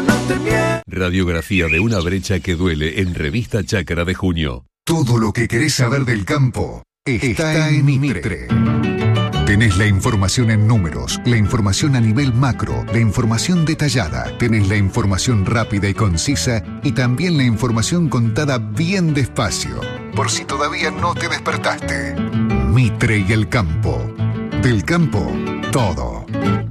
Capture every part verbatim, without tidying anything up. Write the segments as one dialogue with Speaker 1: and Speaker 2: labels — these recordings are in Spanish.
Speaker 1: no te miento.
Speaker 2: Radiografía de una brecha que duele en Revista Chácara de junio.
Speaker 3: Todo lo que querés saber del campo está, está en Mitre. Tenés la información en números, la información a nivel macro, la información detallada, tenés la información rápida y concisa y también la información contada bien despacio, por si todavía no te despertaste. Mitre y el campo. Del campo, todo.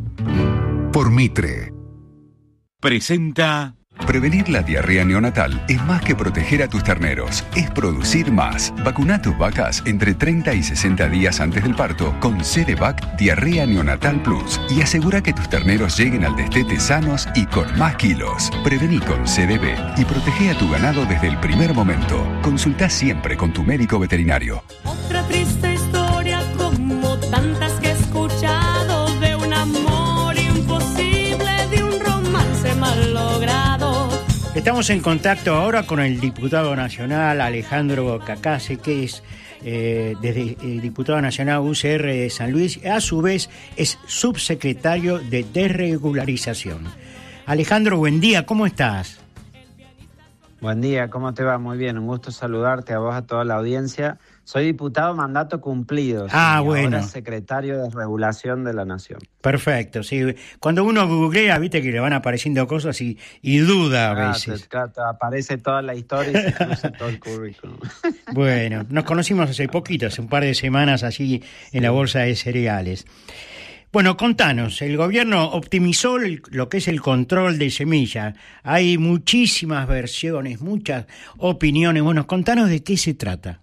Speaker 3: Por Mitre.
Speaker 2: Presenta...
Speaker 4: Prevenir la diarrea neonatal es más que proteger a tus terneros, es producir más. Vacuna tus vacas entre treinta y sesenta días antes del parto con C-D-Vac Diarrea Neonatal Plus y asegura que tus terneros lleguen al destete sanos y con más kilos. Prevení con C D B y protege a tu ganado desde el primer momento. Consulta siempre con tu médico veterinario.
Speaker 5: Otra triste historia como tantas que he escuchado de un amor imposible, de un romance mal logrado.
Speaker 6: Estamos en contacto ahora con el diputado nacional Alejandro Cacase, que es eh, desde el diputado nacional U C R de San Luis, a su vez es subsecretario de desregularización. Alejandro, buen día, ¿cómo estás?
Speaker 7: Buen día, ¿cómo te va? Muy bien, un gusto saludarte a vos, a toda la audiencia. Soy diputado mandato cumplido.
Speaker 6: Ah,
Speaker 7: y
Speaker 6: bueno.
Speaker 7: Ahora secretario de Regulación de la Nación.
Speaker 6: Perfecto, sí. Cuando uno googlea, viste que le van apareciendo cosas y, y duda a
Speaker 7: Ah,
Speaker 6: veces.
Speaker 7: te, te aparece toda la historia y se cruza todo el currículum.
Speaker 6: Bueno, nos conocimos hace poquito, hace un par de semanas allí en la Bolsa de Cereales. Bueno, contanos, el gobierno optimizó el, lo que es el control de semilla. Hay muchísimas versiones, muchas opiniones. Bueno, contanos de qué se trata.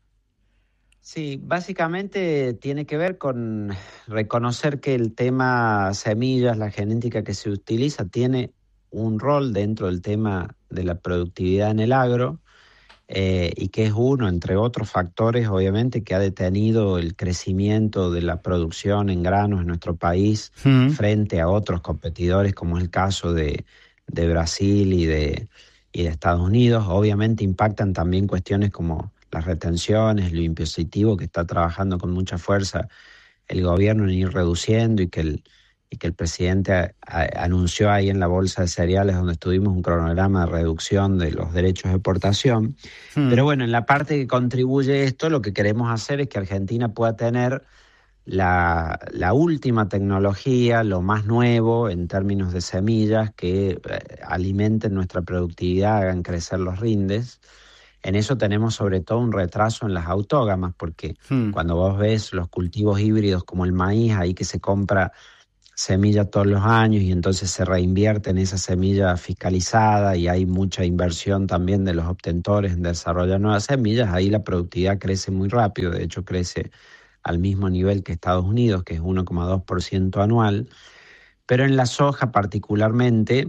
Speaker 7: Sí, básicamente tiene que ver con reconocer que el tema semillas, la genética que se utiliza, tiene un rol dentro del tema de la productividad en el agro eh, y que es uno, entre otros factores, obviamente, que ha detenido el crecimiento de la producción en granos en nuestro país mm. frente a otros competidores, como es el caso de, de Brasil y de, y de Estados Unidos. Obviamente impactan también cuestiones como las retenciones, lo impositivo que está trabajando con mucha fuerza el gobierno en ir reduciendo y que el, y que el presidente a, a, anunció ahí en la Bolsa de Cereales, donde estuvimos un cronograma de reducción de los derechos de exportación. Hmm. Pero bueno, en la parte que contribuye esto, lo que queremos hacer es que Argentina pueda tener la, la última tecnología, lo más nuevo en términos de semillas que eh, alimenten nuestra productividad, hagan crecer los rindes. En eso tenemos sobre todo un retraso en las autógamas, porque hmm. cuando vos ves los cultivos híbridos como el maíz, ahí que se compra semilla todos los años y entonces se reinvierte en esa semilla fiscalizada y hay mucha inversión también de los obtentores en desarrollar nuevas semillas, ahí la productividad crece muy rápido, de hecho crece al mismo nivel que Estados Unidos, que es uno coma dos por ciento anual, pero en la soja particularmente...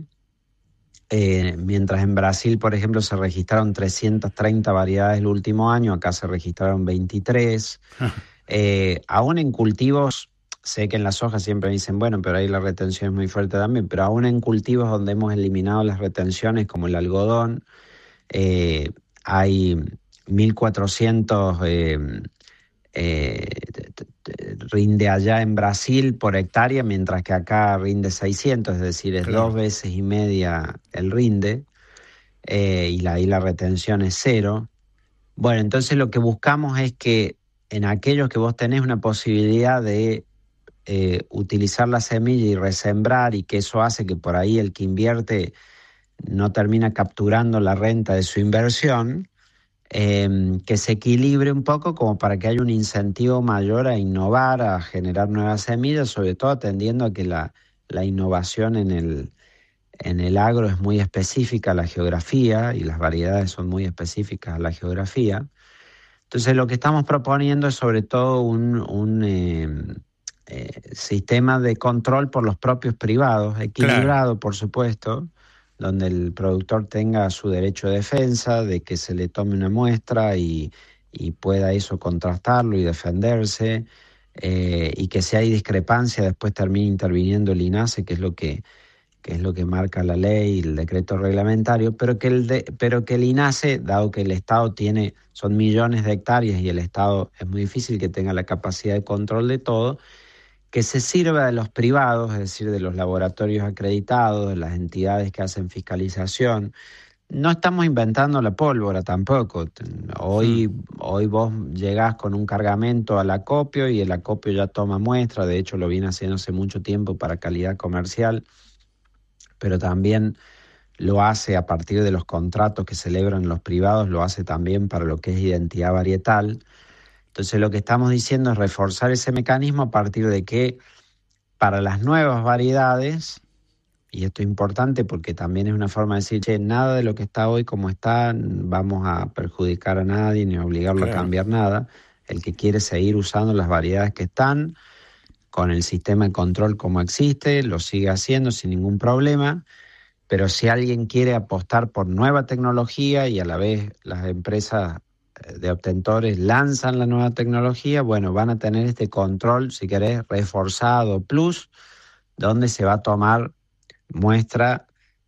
Speaker 7: Eh, mientras en Brasil, por ejemplo, se registraron trescientas treinta variedades el último año, acá se registraron veintitrés. eh, aún en cultivos, sé que en la soja siempre me dicen, bueno, pero ahí la retención es muy fuerte también, pero aún en cultivos donde hemos eliminado las retenciones, como el algodón, eh, hay mil cuatrocientos... Eh, Eh, rinde allá en Brasil por hectárea, mientras que acá rinde seiscientos, es decir, es claro. dos veces y media el rinde, eh, y la, y la retención es cero. Bueno, entonces lo que buscamos es que en aquellos que vos tenés una posibilidad de eh, utilizar la semilla y resembrar, y que eso hace que por ahí el que invierte no termina capturando la renta de su inversión, Eh, que se equilibre un poco como para que haya un incentivo mayor a innovar, a generar nuevas semillas, sobre todo atendiendo a que la, la innovación en el, en el agro es muy específica a la geografía y las variedades son muy específicas a la geografía. Entonces lo que estamos proponiendo es sobre todo un, un eh, eh, sistema de control por los propios privados, equilibrado, claro. por supuesto, donde el productor tenga su derecho de defensa, de que se le tome una muestra y, y pueda eso contrastarlo y defenderse, eh, y que si hay discrepancia después termine interviniendo el INASE, que es lo que, que es lo que marca la ley y el decreto reglamentario, pero que el de, pero que el INASE, dado que el Estado tiene, son millones de hectáreas y el Estado es muy difícil que tenga la capacidad de control de todo, que se sirva de los privados, es decir, de los laboratorios acreditados, de las entidades que hacen fiscalización. No estamos inventando la pólvora tampoco. Hoy, mm. hoy vos llegás con un cargamento al acopio y el acopio ya toma muestra, de hecho lo viene haciendo hace mucho tiempo para calidad comercial, pero también lo hace a partir de los contratos que celebran los privados, lo hace también para lo que es identidad varietal. Entonces lo que estamos diciendo es reforzar ese mecanismo a partir de que para las nuevas variedades, y esto es importante porque también es una forma de decir, che, nada de lo que está hoy como está, vamos a perjudicar a nadie ni a obligarlo claro. a cambiar nada. El que quiere seguir usando las variedades que están, con el sistema de control como existe, lo sigue haciendo sin ningún problema. Pero si alguien quiere apostar por nueva tecnología y a la vez las empresas de obtentores lanzan la nueva tecnología, bueno, van a tener este control, si querés, reforzado plus, donde se va a tomar muestra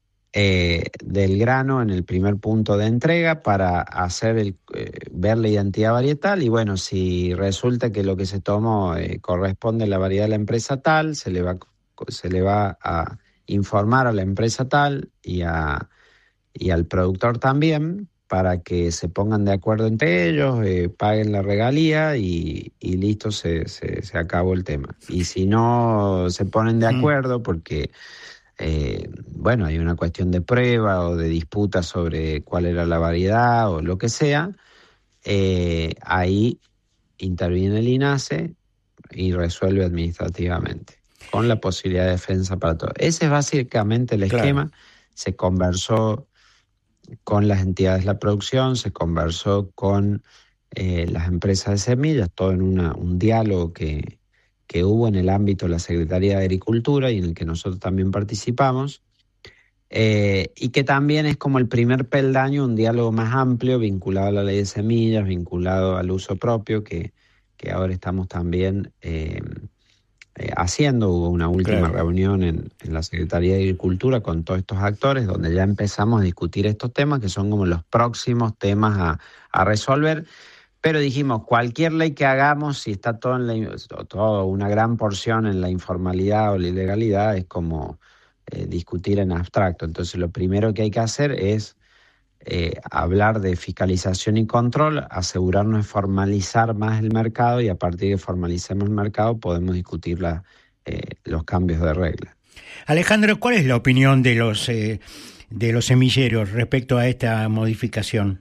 Speaker 7: eh, del grano en el primer punto de entrega para hacer el, eh, ver la identidad varietal y bueno, si resulta que lo que se tomó eh, corresponde a la variedad de la empresa tal, se le va, se le va a informar a la empresa tal y, a, y al productor también para que se pongan de acuerdo entre ellos, eh, paguen la regalía y, y listo, se, se, se acabó el tema. Y si no se ponen de acuerdo porque... Eh, bueno, hay una cuestión de prueba o de disputa sobre cuál era la variedad o lo que sea, eh, ahí interviene el INASE y resuelve administrativamente, con la posibilidad de defensa para todos. Ese es básicamente el esquema. Claro. Se conversó con las entidades de la producción, se conversó con eh, las empresas de semillas, todo en una, un diálogo que... que hubo en el ámbito de la Secretaría de Agricultura y en el que nosotros también participamos, eh, y que también es como el primer peldaño, un diálogo más amplio vinculado a la ley de semillas, vinculado al uso propio, que, que ahora estamos también eh, eh, haciendo. Hubo una última claro. reunión en, en la Secretaría de Agricultura con todos estos actores, donde ya empezamos a discutir estos temas, que son como los próximos temas a, a resolver. Pero dijimos, cualquier ley que hagamos, si está todo en la, todo una gran porción en la informalidad o la ilegalidad, es como eh, discutir en abstracto. Entonces, lo primero que hay que hacer es eh, hablar de fiscalización y control, asegurarnos de formalizar más el mercado y a partir de que formalicemos el mercado podemos discutir la, eh, los cambios de reglas.
Speaker 6: Alejandro, ¿cuál es la opinión de los, eh, de los semilleros respecto a esta modificación?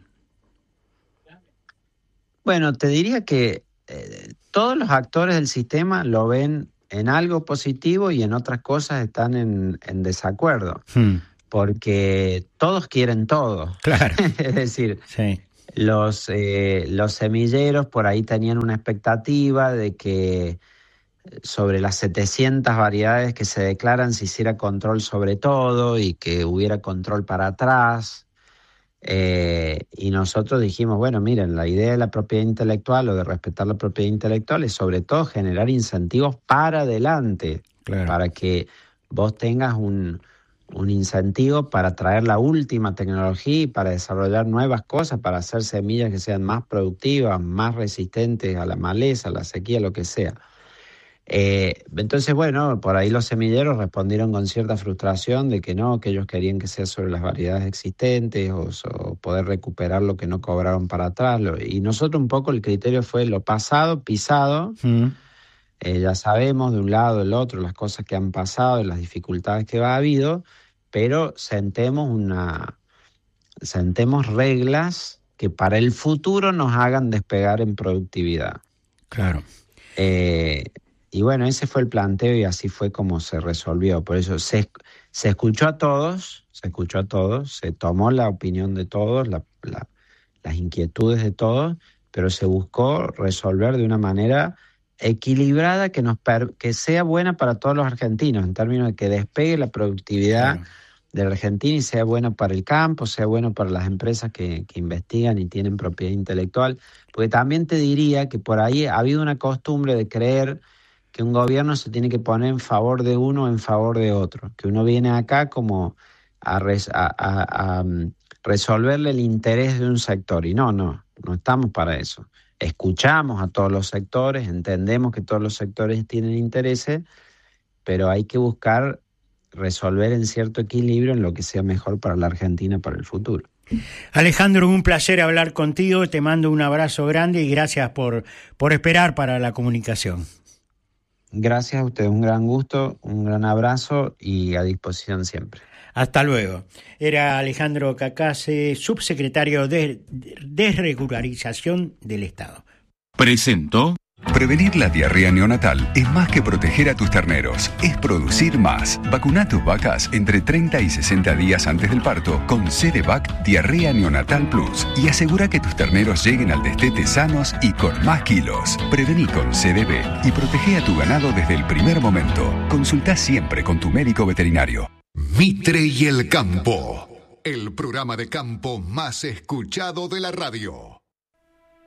Speaker 7: Bueno, te diría que eh, todos los actores del sistema lo ven en algo positivo y en otras cosas están en, en desacuerdo, hmm. porque todos quieren todo.
Speaker 6: Claro.
Speaker 7: Es decir,
Speaker 6: sí.
Speaker 7: los, eh, los semilleros por ahí tenían una expectativa de que sobre las setecientas variedades que se declaran se hiciera control sobre todo y que hubiera control para atrás. Eh, y nosotros dijimos, bueno, miren, la idea de la propiedad intelectual o de respetar la propiedad intelectual es sobre todo generar incentivos para adelante, claro. para que vos tengas un, un incentivo para traer la última tecnología y para desarrollar nuevas cosas, para hacer semillas que sean más productivas, más resistentes a la maleza, a la sequía, lo que sea. Eh, entonces, bueno, por ahí los semilleros respondieron con cierta frustración de que no, que ellos querían que sea sobre las variedades existentes o, o poder recuperar lo que no cobraron para atrás. Lo, y nosotros un poco el criterio fue lo pasado, pisado. Mm. Eh, ya sabemos de un lado, del otro, las cosas que han pasado y las dificultades que ha habido, pero sentemos una, sentemos reglas que para el futuro nos hagan despegar en productividad.
Speaker 6: Claro.
Speaker 7: Eh, Y bueno, ese fue el planteo y así fue como se resolvió. Por eso se, se escuchó a todos, se escuchó a todos, se tomó la opinión de todos, la, la, las inquietudes de todos, pero se buscó resolver de una manera equilibrada que, nos per, que sea buena para todos los argentinos, en términos de que despegue la productividad claro. de la Argentina y sea buena para el campo, sea bueno para las empresas que, que investigan y tienen propiedad intelectual. Porque también te diría que por ahí ha habido una costumbre de creer que un gobierno se tiene que poner en favor de uno o en favor de otro, que uno viene acá como a, res, a, a, a resolverle el interés de un sector, y no, no, no estamos para eso. escuchamos a todos los sectores, entendemos que todos los sectores tienen intereses, pero hay que buscar resolver en cierto equilibrio en lo que sea mejor para la Argentina para el futuro.
Speaker 6: Alejandro, un placer hablar contigo, te mando un abrazo grande y gracias por, por esperar para la comunicación.
Speaker 7: Gracias a ustedes, un gran gusto, un gran abrazo y a disposición siempre.
Speaker 6: Hasta luego. Era Alejandro Cacase, subsecretario de Desregularización del Estado.
Speaker 4: Presentó. Prevenir la diarrea neonatal es más que proteger a tus terneros, es producir más. Vacuna tus vacas entre treinta y sesenta días antes del parto con Cedevac Diarrea Neonatal Plus y asegura que tus terneros lleguen al destete sanos y con más kilos. Prevení con C D B y protege a tu ganado desde el primer momento. Consulta siempre con tu médico veterinario.
Speaker 3: Mitre y el Campo, el programa de campo más escuchado de la radio.